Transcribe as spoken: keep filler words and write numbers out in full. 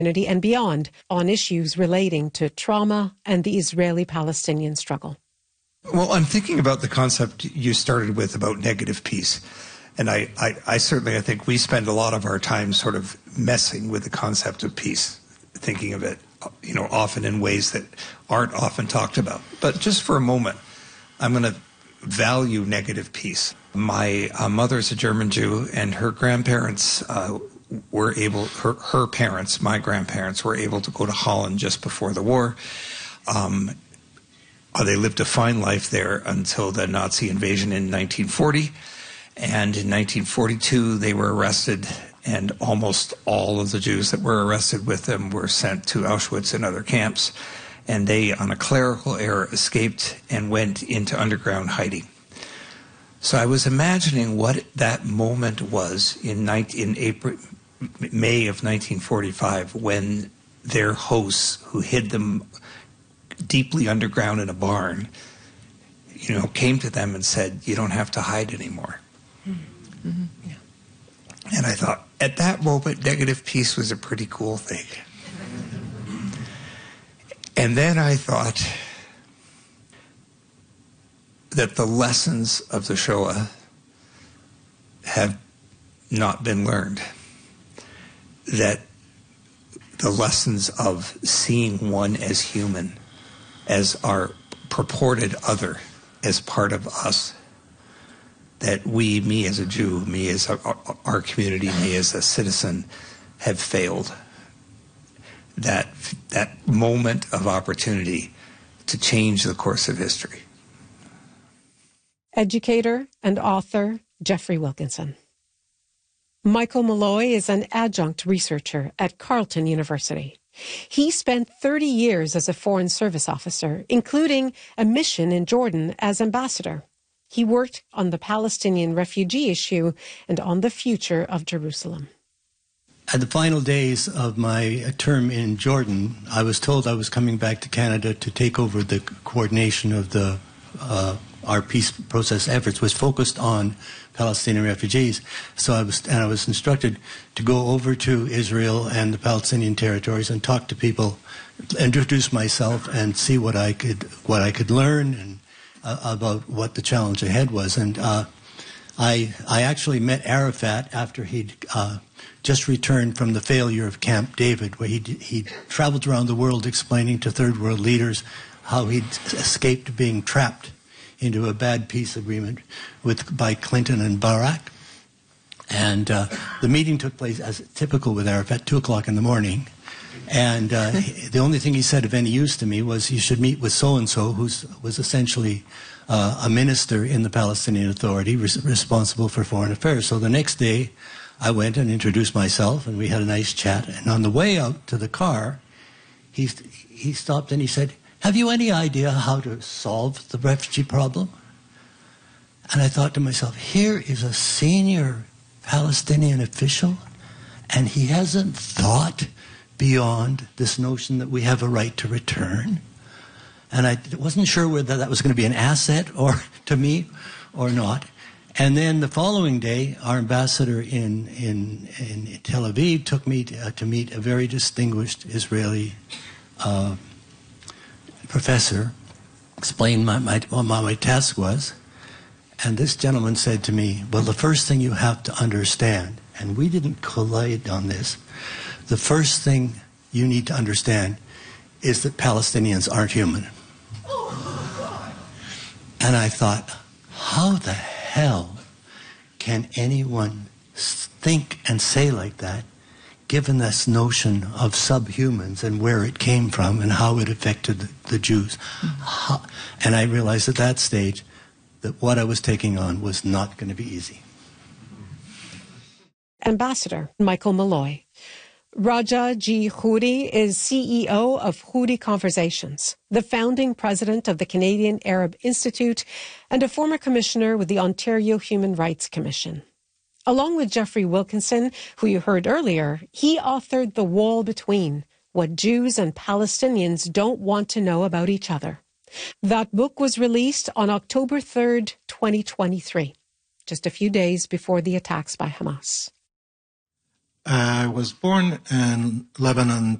and beyond on issues relating to trauma and the Israeli-Palestinian struggle. Well, I'm thinking about the concept you started with about negative peace. And I, I, I certainly, I think we spend a lot of our time sort of messing with the concept of peace, thinking of it, you know, often in ways that aren't often talked about. But just for a moment, I'm going to value negative peace. My uh, mother's a German Jew, and her grandparents uh, were able, her, her parents, my grandparents, were able to go to Holland just before the war. Um, uh, they lived a fine life there until the Nazi invasion in nineteen forty. And in nineteen forty-two, they were arrested, and almost all of the Jews that were arrested with them were sent to Auschwitz and other camps. And they, on a clerical error, escaped and went into underground hiding. So I was imagining what that moment was in, in April, May of nineteen forty-five, when their hosts, who hid them deeply underground in a barn, you know, came to them and said, "You don't have to hide anymore." Mm-hmm. Yeah. And I thought, at that moment, negative peace was a pretty cool thing. And then I thought that the lessons of the Shoah have not been learned. That the lessons of seeing one as human, as our purported other, as part of us, that we, me as a Jew, me as our, our community, me as a citizen, have failed. That that moment of opportunity to change the course of history. Educator and author Geoffrey Wilkinson. Michael Molloy is an adjunct researcher at Carleton University. He spent thirty years as a Foreign Service officer, including a mission in Jordan as ambassador. He worked on the Palestinian refugee issue and on the future of Jerusalem. At the final days of my term in Jordan, I was told I was coming back to Canada to take over the coordination of the uh, our peace process efforts, was focused on Palestinian refugees. So I was, and I was instructed to go over to Israel and the Palestinian territories and talk to people, introduce myself, and see what I could what I could learn and uh, about what the challenge ahead was. And uh, I I actually met Arafat after he'd uh, just returned from the failure of Camp David, where he he traveled around the world explaining to third world leaders how he'd escaped being trapped into a bad peace agreement with by Clinton and Barak. And uh, the meeting took place, as typical with Arafat, two o'clock in the morning. And uh, the only thing he said of any use to me was, "You should meet with so-and-so," who was essentially uh, a minister in the Palestinian Authority res responsible for foreign affairs. So the next day, I went and introduced myself, and we had a nice chat. And on the way out to the car, he, he stopped and he said, "Have you any idea how to solve the refugee problem?" And I thought to myself, here is a senior Palestinian official, and he hasn't thought beyond this notion that we have a right to return. And I wasn't sure whether that was going to be an asset or to me or not. And then the following day, our ambassador in, in, in Tel Aviv took me to, uh, to meet a very distinguished Israeli uh, professor, explained my, my, what my task was. And this gentleman said to me, "Well, the first thing you have to understand," and we didn't collide on this, "the first thing you need to understand is that Palestinians aren't human." And I thought, how the hell can anyone think and say like that, given this notion of subhumans and where it came from and how it affected the, the Jews? Mm-hmm. How, and I realized at that stage that what I was taking on was not going to be easy. Ambassador Michael Molloy. Raja G. Khouri is C E O of Khouri Conversations, the founding president of the Canadian Arab Institute, and a former commissioner with the Ontario Human Rights Commission. Along with Geoffrey Wilkinson, who you heard earlier, he authored The Wall Between, What Jews and Palestinians Don't Want to Know About Each Other. That book was released on October third, twenty twenty-three, just a few days before the attacks by Hamas. I was born in Lebanon